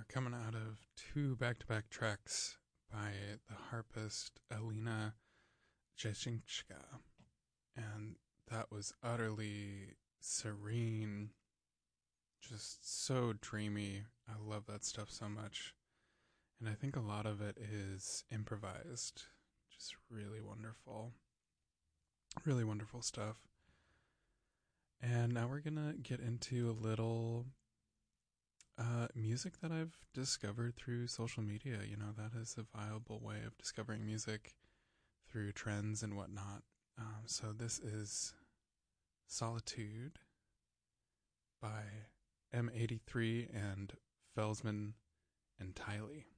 coming out of two back-to-back tracks by the harpist Alina Jeshinska, and that was utterly serene, just so dreamy. I love that stuff so much, and I think a lot of it is improvised, just really wonderful stuff. And now we're gonna get into a little music that I've discovered through social media. That is a viable way of discovering music through trends and whatnot. So this is Solitude by M83 and Felsman and Tiley.